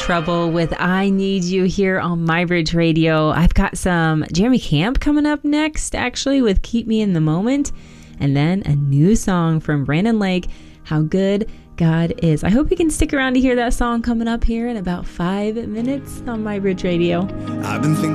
Trouble with I Need You here on MyBridge Radio. I've got some Jeremy Camp coming up next, actually, with Keep Me in the Moment. And then a new song from Brandon Lake, How Good God Is. I hope you can stick around to hear that song coming up here in about 5 minutes on MyBridge Radio. I've been thinking